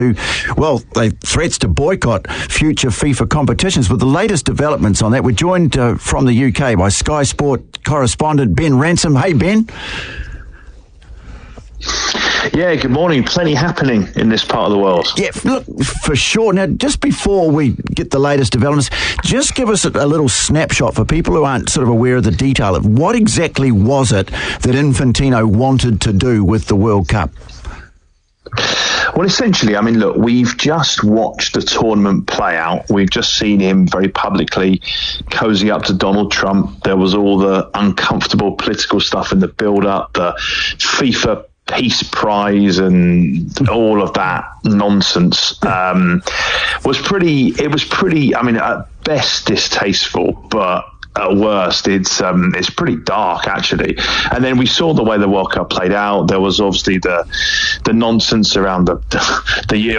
well, they threats to boycott future FIFA competitions. With the latest developments on that, we're joined from the UK by Sky Sport correspondent Ben Ransom. Hey, Ben. Yeah, good morning. Plenty happening in this part of the world. Yeah, look, for sure. Now, just before we get the latest developments, just give us a little snapshot for people who aren't sort of aware of the detail of what exactly was it that Infantino wanted to do with the World Cup? Well, essentially, I mean, look, we've just watched the tournament play out. We've just seen him very publicly cozy up to Donald Trump. There was all the uncomfortable political stuff in the build-up, the FIFA Peace Prize and all of that nonsense. It was pretty, I mean, at best distasteful, but at worst, it's pretty dark, actually. And then we saw the way the World Cup played out. There was obviously the nonsense around the